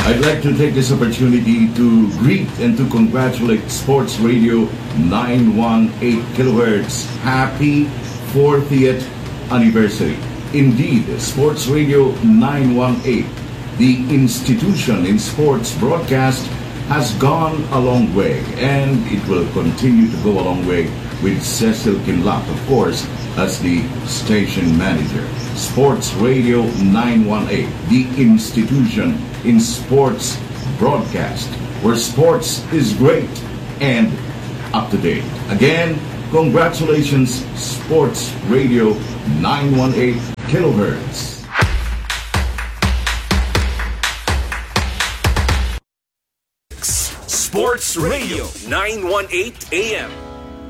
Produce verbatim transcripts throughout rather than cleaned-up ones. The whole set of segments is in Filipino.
I'd like to take this opportunity to greet and to congratulate Sports Radio nine one eight kilohertz. Happy fortieth anniversary. Indeed, Sports Radio nine one eight, the institution in sports broadcast, has gone a long way, and it will continue to go a long way with Cecil Kinlap, of course, as the station manager. Sports Radio nine one eight, the institution in sports broadcast, where sports is great and up to date. Again, congratulations, Sports Radio nine one eight kilohertz. Sports Radio nine one eight A M.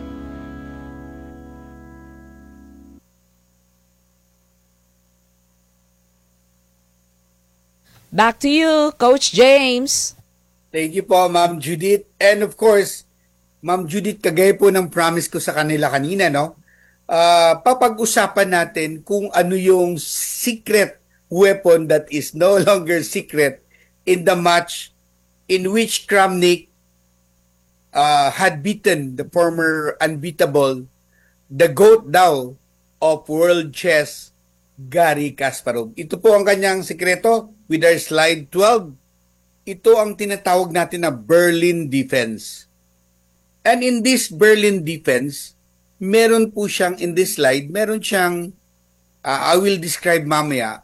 Back to you, Coach James. Thank you po, Ma'am Judith. And of course, Ma'am Judith, kagaya po ng promise ko sa kanila kanina, no? Uh, papag-usapan natin kung ano yung secret weapon that is no longer secret in the match in which Kramnik uh, had beaten the former unbeatable, the GOAT daw of world chess, Garry Kasparov. Ito po ang kanyang sikreto with our slide twelve. Ito ang tinatawag natin na Berlin defense. And in this Berlin defense, meron po siyang, in this slide, meron siyang, uh, I will describe mamaya,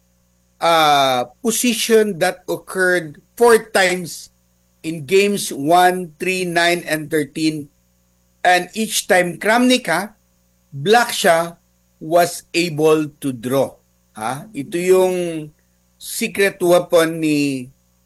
uh, position that occurred four times in games one, three, nine, and thirteen. And each time Kramnik, ha, black siya, was able to draw. Ha? Ito yung secret weapon ni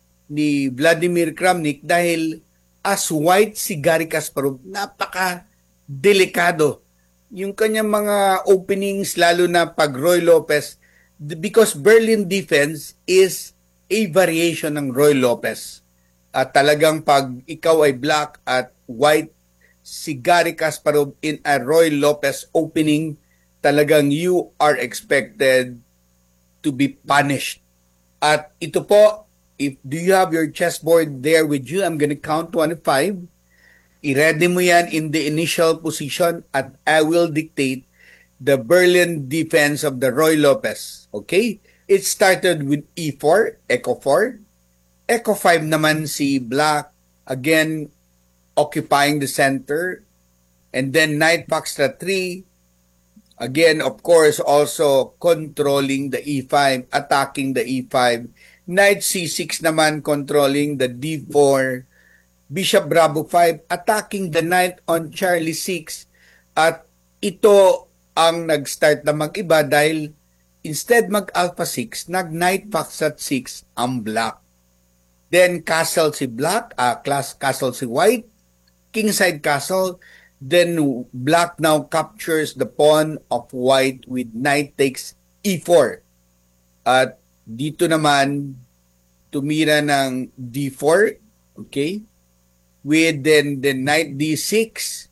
ni Vladimir Kramnik dahil as white si Garry Kasparov, napaka delikado yung kanyang mga openings, lalo na pag Roy Lopez, because Berlin defense is a variation ng Roy Lopez. At talagang pag ikaw ay black at white si Garry Kasparov in a Roy Lopez opening, talagang you are expected to be punished. At ito po, if do you have your chessboard there with you, I'm gonna count one to five. I-ready mo yan in the initial position at I will dictate the Berlin defense of the Roy Lopez. Okay? It started with E four, Echo four. Echo five naman si Black, again, occupying the center. And then Knight Foxtrot three. Again, of course, also controlling the E five, attacking the E five. Knight C six naman controlling the D four. Bishop Bravo five, attacking the knight on Charlie six. At ito ang nag-start na mag-iba dahil instead mag-alpha six, nag-knight Foxtrot six ang black. Then castle si black, uh, class castle si white, kingside castle. Then black now captures the pawn of white with knight takes E four. At dito naman tumira ng D four, okay? With then the knight D six.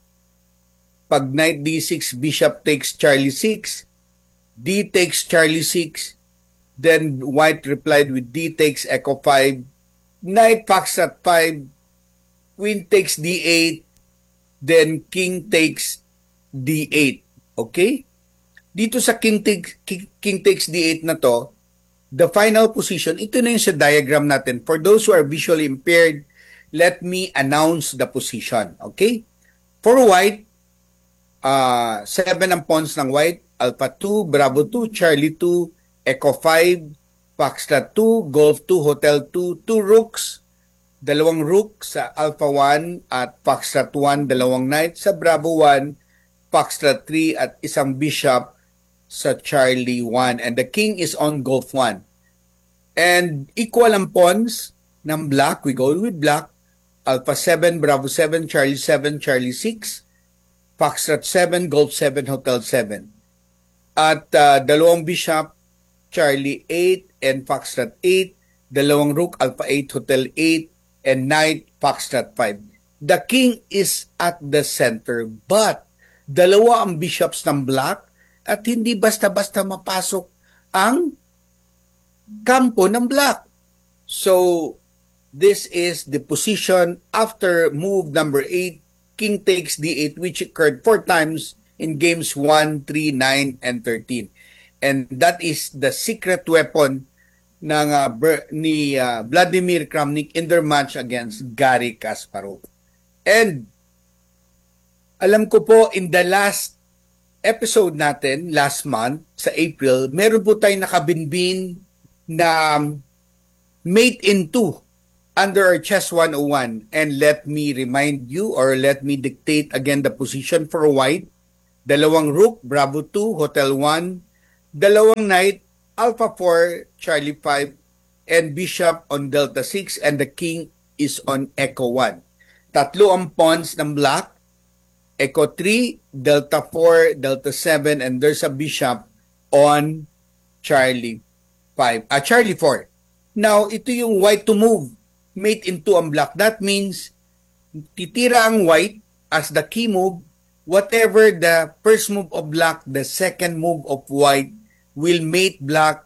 Pag knight D six, bishop takes Charlie six. D takes Charlie six. Then white replied with D takes Echo five. Knight Foxtrot five. Queen takes D eight. Then king takes D eight. Okay? Dito sa king, take, king, king takes D eight na to, the final position, ito na yung sa diagram natin. For those who are visually impaired, let me announce the position. Okay? For white, uh, seven ang pawns ng white. Alpha two, Bravo two, Charlie two, Echo five, Foxtrot two, Golf two, Hotel two, two rooks, dalawang rook sa Alpha one at Foxtrot one, dalawang knight sa Bravo one, Foxtrot three at isang bishop sa Charlie one. And the king is on Golf one. And equal ang pawns ng black. We go with black. Alpha seven, Bravo seven, Charlie seven, Charlie six, Foxtrot seven, Golf seven, Hotel seven. At uh, dalawang bishop, Charlie eight and Foxtrot eight, dalawang rook, Alpha eight, Hotel eight, and knight, Foxtrot five. The king is at the center, but dalawa ang bishops ng black at hindi basta-basta mapasok ang kampo ng black. So, This is the position after move number eight, king takes d eight, which occurred four times in games one, three, nine, and thirteen. And that is the secret weapon ng uh, Ber- ni uh, Vladimir Kramnik in their match against Garry Kasparov. And alam ko po in the last episode natin last month sa April, meron po tayong nakabinbin na um, mate in two under our chess one oh one. And let me remind you or let me dictate again the position for white. Dalawang rook, Bravo two, Hotel one, dalawang knight, Alpha four, Charlie five, and bishop on Delta six, and the king is on Echo one. Tatlo ang pawns ng black, Echo three, Delta four, Delta seven, and there's a bishop on Charlie five, ah, Charlie four. Now, ito yung white to move, mate into ang black. That means, titira ang white as the key move, whatever the first move of black, the second move of white will mate black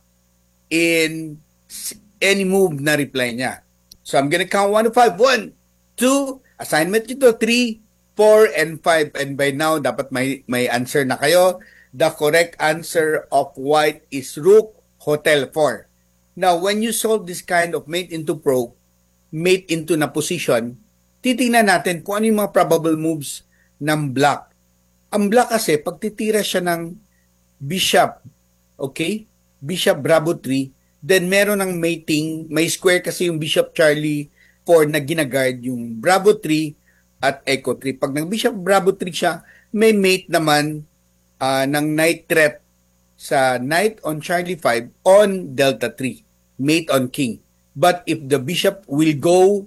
in any move na reply niya. So I'm gonna count one to five. One, two, assignment nito, three, four, and five. And by now, dapat may, may answer na kayo. The correct answer of white is rook, hotel four. Now, when you solve this kind of mate into pro, mate into na position, titingnan natin kung ano yung mga probable moves ng black. Ang black kasi, pag titira siya ng bishop, okay? Bishop Bravo three, then meron ng mating, may square kasi yung Bishop Charlie four na ginagard yung Bravo three at Echo three. Pag nag Bishop Bravo three siya, may mate naman uh, ng knight threat sa knight on Charlie five on Delta three, mate on king. But if the bishop will go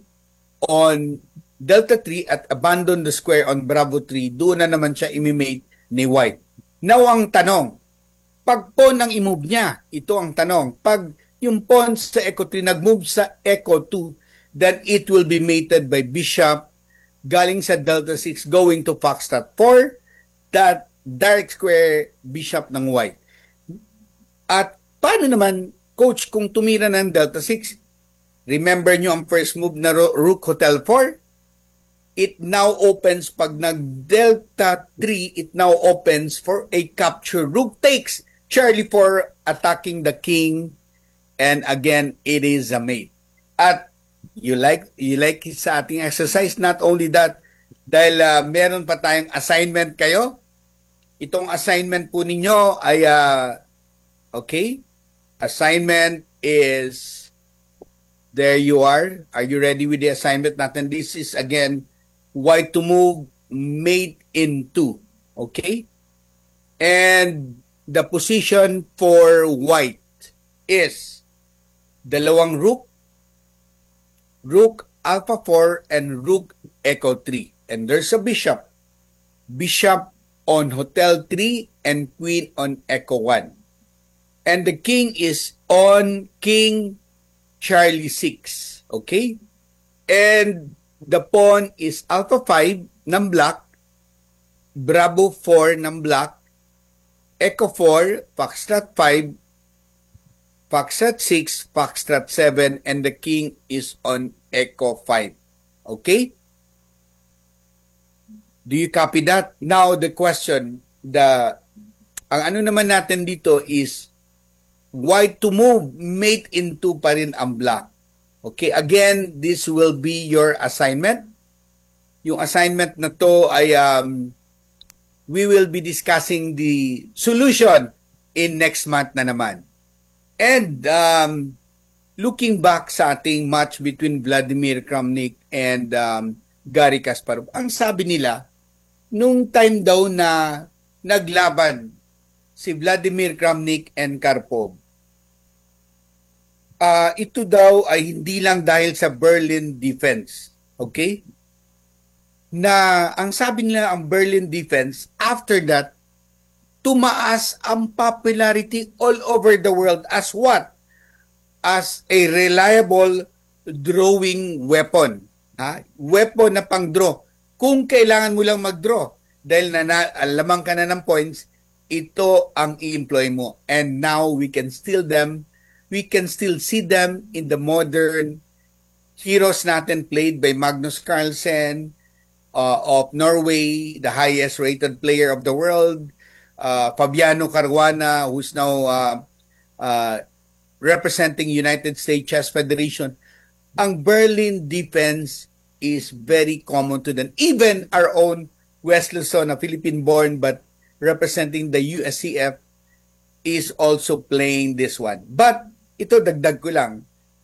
on Delta three at abandon the square on Bravo three, doon na naman siya imimate ni white. Now ang tanong, pag pawn ang i-move niya, ito ang tanong. Pag yung pawn sa Echo three nag-move sa Echo two, then it will be mated by bishop galing sa Delta six going to Foxtrot four, that direct square bishop ng white. At paano naman, coach, kung tumira ng Delta six? Remember nyo ang first move na Rook Hotel four? It now opens, pag nag-Delta three, it now opens for a capture. Rook takes, Charlie four attacking the king, and again, it is a mate. At you like you like sa ating exercise, not only that, dahil uh, meron pa tayong assignment kayo. Itong assignment po ninyo ay, uh, okay, assignment is, there you are. Are you ready with the assignment natin? This is again, white to move, mate in two. Okay? And the position for white is dalawang rook, rook alpha four, and rook echo three. And there's a bishop. Bishop on hotel three and queen on echo one. And the king is on king Charlie six. Okay? And the pawn is alpha five ng black, Bravo four ng black, Echo four, Foxtrot five, Foxtrot six, Foxtrot seven, and the king is on Echo five. Okay? Do you copy that? Now the question, the ang ano naman natin dito is white to move, mate into pa rin ang black. Okay, again, this will be your assignment. Yung assignment na to ay um, we will be discussing the solution in next month na naman. And um, looking back sa ating match between Vladimir Kramnik and um, Garry Kasparov, ang sabi nila, nung time daw na naglaban si Vladimir Kramnik and Karpov, uh, ito daw ay hindi lang dahil sa Berlin defense. Okay? Na ang sabi nila ang Berlin defense, after that, tumaas ang popularity all over the world as what? As a reliable drawing weapon. Ha? Weapon na pang-draw. Kung kailangan mo lang mag-draw, dahil na, na alamang ka na ng points, ito ang i-employ mo. And now we can still them, we can still see them in the modern heroes natin played by Magnus Carlsen uh, of Norway, the highest rated player of the world, uh, Fabiano Caruana, who's now uh, uh, representing United States Chess Federation. Ang Berlin defense is very common to them. Even our own Wes Luzon, a Philippine-born but representing the U S C F, is also playing this one. But ito, dagdag ko lang.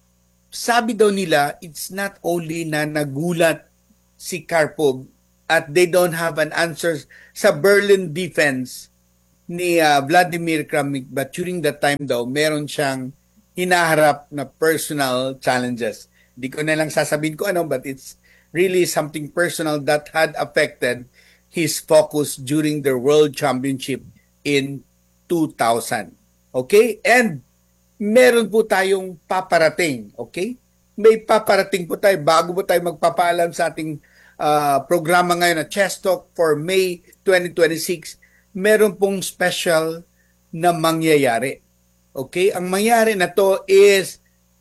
Sabi daw nila, it's not only na nagulat si Karpov at they don't have an answer sa Berlin defense ni uh, Vladimir Kramnik, but during that time daw, meron siyang hinaharap na personal challenges. Di ko na lang sasabihin ko ano, but it's really something personal that had affected his focus during the World Championship in two thousand. Okay? And meron po tayong paparating. Okay? May paparating po tayo bago po tayo magpapaalam sa ating uh, programa ngayon na Chess Talk for May twenty twenty-six. Meron pong special na mangyayari. Okay? Ang mangyayari na to is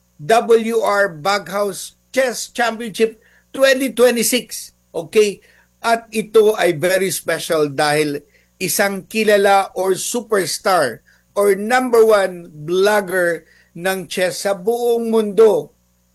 W R Baghouse Chess Championship twenty twenty-six. Okay? At ito ay very special dahil isang kilala or superstar or number one vlogger ng chess sa buong mundo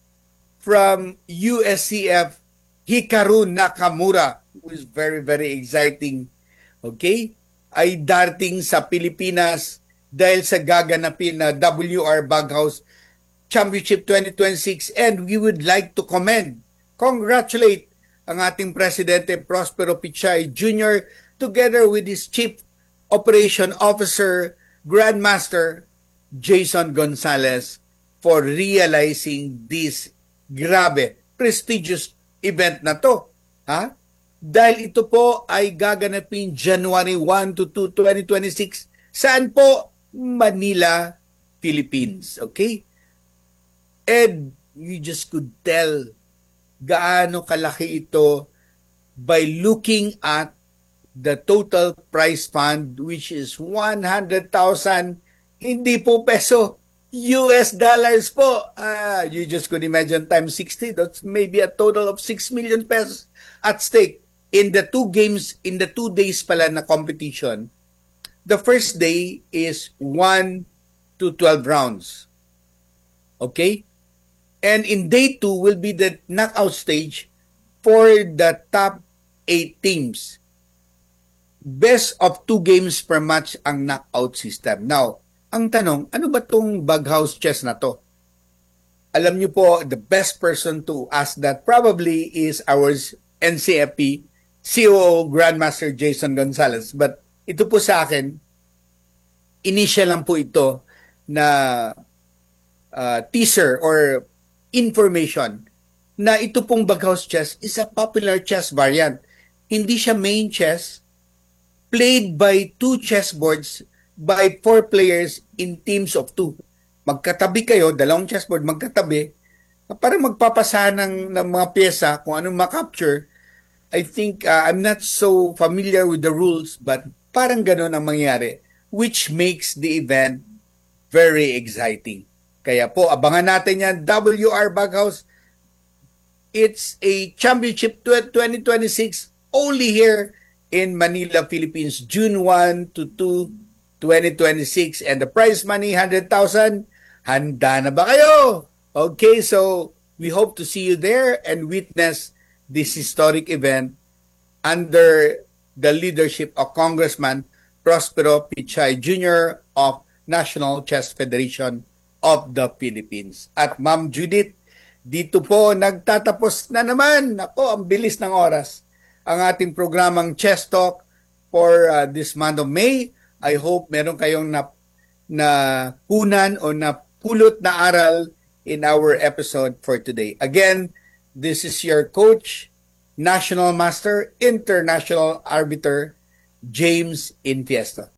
from U S C F, Hikaru Nakamura, who is very, very exciting, okay, ay darating sa Pilipinas dahil sa gaganapin na W R Baghouse Championship twenty twenty-six, and we would like to commend, congratulate ang ating Presidente Prospero Pichay Junior together with his Chief Operation Officer, Grandmaster Jason Gonzalez for realizing this grabe, prestigious event na to. Ha? Dahil ito po ay gaganapin January first to two, twenty twenty-six. Saan po? Manila, Philippines. Okay? And you just could tell gaano kalaki ito by looking at the total prize fund, which is one hundred thousand, hindi po peso, U S dollars po. Ah, you just could imagine times sixty, that's maybe a total of six million pesos at stake in the two games, in the two days pala na competition. The first day is one to twelve rounds. Okay? And in day two will be the knockout stage for the top eight teams. Best of two games per match ang knockout system. Now, ang tanong, ano ba tong Baghouse chess na to? Alam niyo po, the best person to ask that probably is our N C F P C O O Grandmaster Jason Gonzalez. But ito po sa akin, initial lang po ito na uh, teaser or information na ito pong Baghouse chess is a popular chess variant. Hindi siya main chess, played by two chessboards by four players in teams of two. Magkatabi kayo, dalawang chessboard magkatabi, para magpapasa ng, ng mga pyesa kung anong makapture. I think, uh, I'm not so familiar with the rules, but parang ganon ang mangyari, which makes the event very exciting. Kaya po, abangan natin yan, W R Baghouse. It's a championship twenty twenty-six only here in Manila, Philippines, June first to two, twenty twenty-six. And the prize money, one hundred thousand. Handa na ba kayo? Okay, so we hope to see you there and witness this historic event under the leadership of Congressman Prospero Pichay Junior of National Chess Federation of the Philippines. At Ma'am Judith, dito po nagtatapos na naman. Ako, ang bilis ng oras. Ang ating programang Chess Talk for uh, this month of May. I hope meron kayong na, na punan o napulot na aral in our episode for today. Again, this is your coach, National Master, International Arbiter, James Infiesto.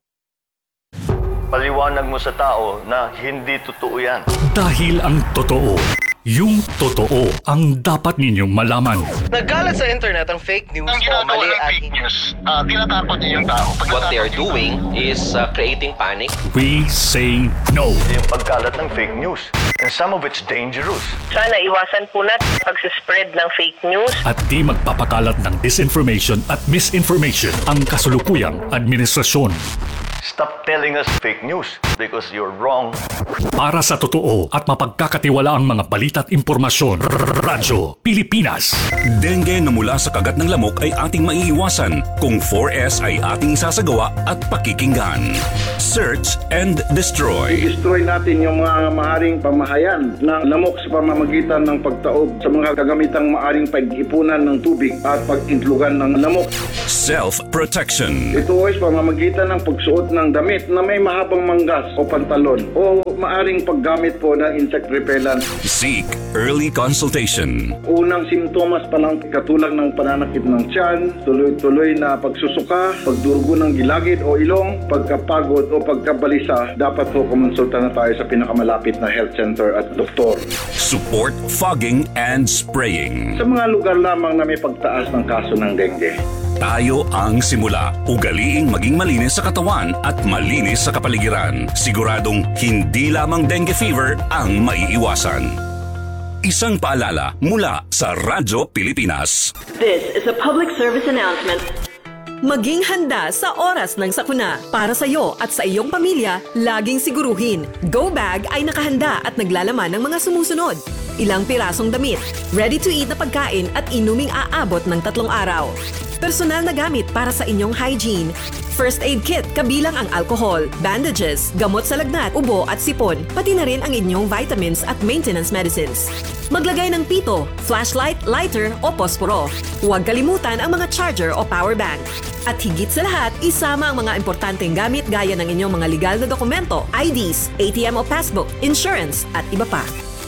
Paliwanag mo sa tao na hindi totoo yan. Dahil ang totoo Yung totoo ang dapat ninyong malaman. Nagkalat sa internet ang fake news Ang o ginagawa mali ng at fake news, uh, tinatakot niyo yung tao. What they are doing is uh, creating panic. We say no. Yung pagkalat ng fake news. And some of it's dangerous. Sana iwasan po natin pag-spread ng fake news. At di magpapakalat ng disinformation at misinformation ang kasulukuyang administrasyon. Stop telling us fake news because you're wrong. Para sa totoo at mapagkakatiwalaang mga balita at impormasyon, Radyo Pilipinas. Dengue na mula sa kagat ng lamok ay ating maiiwasan kung four S ay ating isasagawa at pakikinggan. Search and destroy. I-destroy natin yung mga maaring pamahayan ng lamok sa pamamagitan ng pagtaob sa mga kagamitang maaring pag-ipunan ng tubig at pag-intlugan ng lamok. Self-protection. Ito ay pamamagitan ng pagsuot ng damit na may mahabang manggas o pantalon o maaring paggamit po ng insect repellent. Seek early consultation. Unang simptomas pa lang katulad ng pananakit ng tiyan, tuloy-tuloy na pagsusuka, pagdurugo ng gilagid o ilong, pagkapagod o pagkabalisa, dapat po kumonsulta na tayo sa pinakamalapit na health center at doktor. Support fogging and spraying. Sa mga lugar lamang na may pagtaas ng kaso ng dengue. Tayo ang simula. Ugaliing maging malinis sa katawan at malinis sa kapaligiran. Siguradong hindi lamang dengue fever ang maiiwasan. Isang paalala mula sa Radyo Pilipinas. This is a public service announcement. Maging handa sa oras ng sakuna. Para sa iyo at sa iyong pamilya, laging siguruhin. Go Bag ay nakahanda at naglalaman ng mga sumusunod. Ilang pirasong damit, ready-to-eat na pagkain at inuming aabot ng tatlong araw. Personal na gamit para sa inyong hygiene. First aid kit kabilang ang alcohol, bandages, gamot sa lagnat, ubo at sipon, pati na rin ang inyong vitamins at maintenance medicines. Maglagay ng pito, flashlight, lighter o posporo. Huwag kalimutan ang mga charger o power bank. At higit sa lahat, isama ang mga importanteng gamit gaya ng inyong mga legal na dokumento, I Ds, A T M o passbook, insurance at iba pa.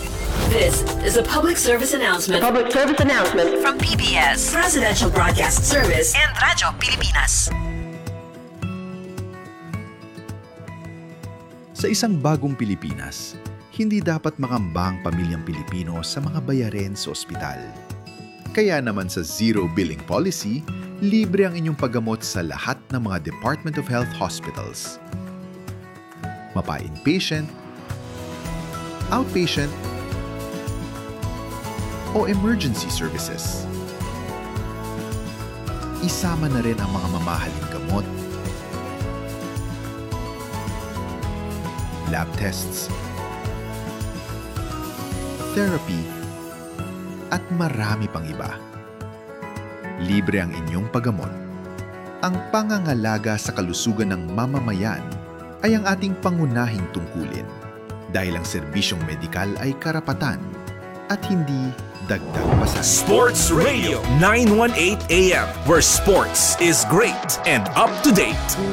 This is a public service announcement. Public service announcement From P B S, Presidential Broadcast Service, and Radyo Pilipinas. Sa isang bagong Pilipinas, hindi dapat makambang pamilyang Pilipino sa mga bayarin sa ospital. Kaya naman sa Zero Billing Policy, libre ang inyong paggamot sa lahat ng mga Department of Health hospitals. Mapa-inpatient, outpatient, o emergency services. Isama na rin ang mga mamahaling gamot, lab tests, therapy, at marami pang iba. Libre ang inyong paggamot. Ang pangangalaga sa kalusugan ng mamamayan ay ang ating pangunahing tungkulin dahil ang serbisyong medikal ay karapatan at hindi dagdag pasasalamat. Sports Radio nine one eight A M, where sports is great and up to date.